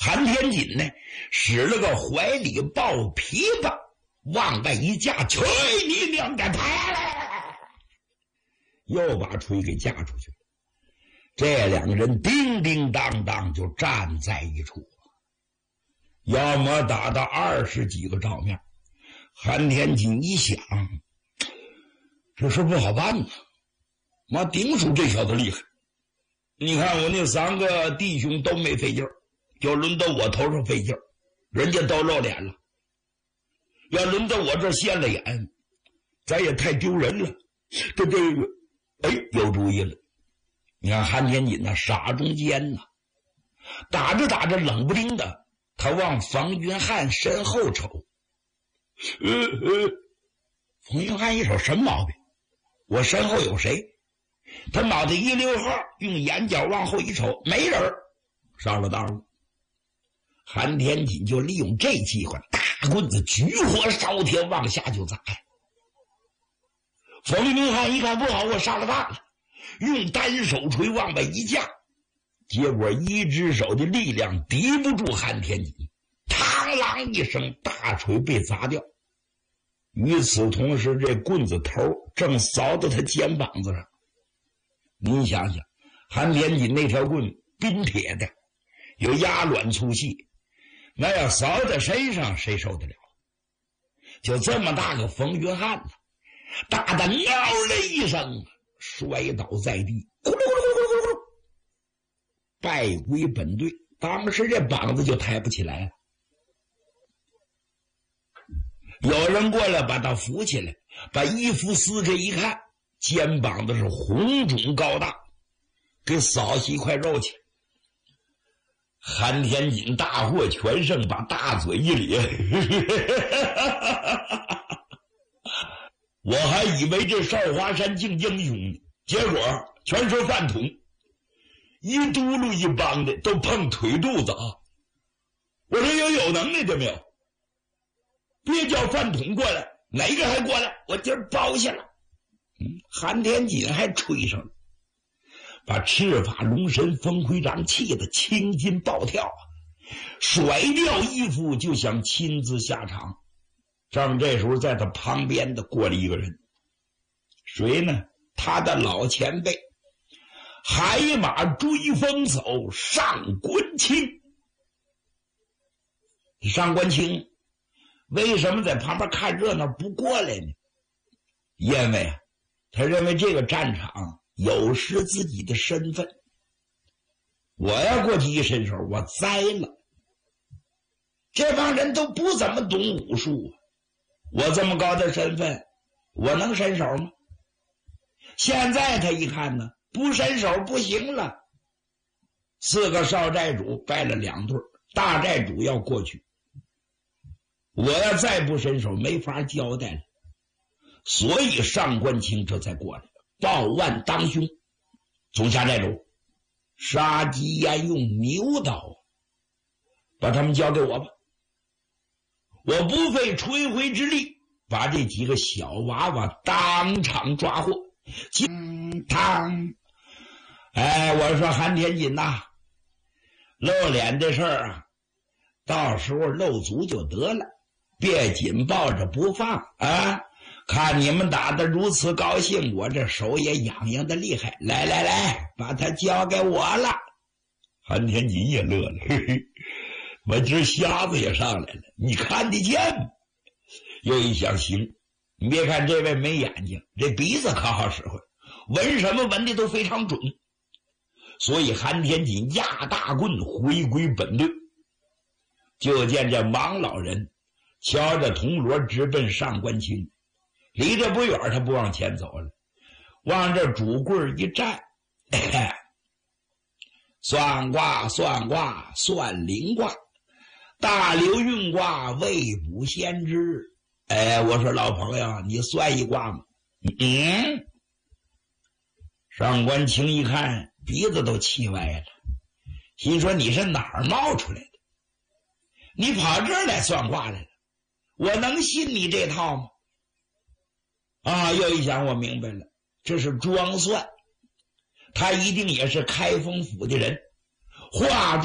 韩天锦呢，使了个怀里抱琵琶，往外一架，去你娘的牌！又把锤给架出去了。这两个人叮叮当当就站在一处，要么打到20几个照面。韩天锦一想，这事不好办呢，妈丁叔这小子厉害，你看我那3个弟兄都没费劲儿，就轮到我头上费劲儿，人家都露脸了，要轮到我这现了眼，咱也太丢人了。这有主意了。你看韩天锦呢，傻中间呢，打着打着，冷不丁的，他往冯云汉身后瞅。冯云汉一瞅，什么毛病？我身后有谁？他脑袋一溜号，用眼角往后一瞅，没人，上了当了。韩天锦就利用这机会，大棍子举火烧天，往下就砸呀。冯云汉一看不好，我上了当了，用单手锤往外一架，结果一只手的力量敌不住韩天锦，嘡啷一声，大锤被砸掉。与此同时，这棍子头正扫到他肩膀子上。您想想，韩天锦那条棍冰铁的，有鸭卵粗细，那要扫在身上，谁受得了？就这么大个冯云汉呢，大的喵了一声，摔倒在地，咕噜咕噜咕噜咕噜咕噜，败归本队。当时这膀子就抬不起来了。有人过来把他扶起来，把衣服撕开一看，肩膀子是红肿高大，给扫起一块肉去。韩天锦大获全胜，把大嘴一咧，我还以为这少华山净英雄呢，结果全是饭桶，一嘟噜一帮的都碰腿肚子啊！我说有能耐的没有？别叫饭桶过来，哪个还过来？我今儿包下了。韩天锦还吹上了，把赤发龙神冯会长气得青筋暴跳，甩掉衣服就想亲自下场。正这时候，在他旁边的过了一个人，谁呢？他的老前辈，海马追风手上官清。上官清为什么在旁边看热闹不过来呢？因为他认为这个战场有失自己的身份，我要过去一伸手，我栽了。这帮人都不怎么懂武术，我这么高的身份，我能伸手吗？现在他一看呢，不伸手不行了。4个少寨主败了2对，大寨主要过去，我要再不伸手没法交代了。所以上官清这才过来，抱腕当胸。总下寨主，杀鸡焉用牛刀，把他们交给我吧，我不费吹灰之力把这几个小娃娃当场抓获。我说韩天锦呐，露脸这事儿啊，到时候露足就得了，别紧抱着不放啊！看你们打得如此高兴，我这手也痒痒的厉害。来来来，把他交给我了。韩天锦也乐了，嘿嘿，我今儿瞎子也上来了，你看得见吗？又一想，行，你别看这位没眼睛，这鼻子可好使唤，闻什么闻的都非常准。所以韩天锦压大棍回归本队，就见这王老人敲着铜锣直奔上官清，离这不远，他不往前走了，往这主棍一站，算卦算卦算灵卦，大流运卦未卜先知。我说老朋友，你算一卦吗？上官清一看鼻子都气歪了，心说你是哪儿冒出来的？你跑这儿来算卦来了，我能信你这套吗？又一想，我明白了，这是装算，他一定也是开封府的人，话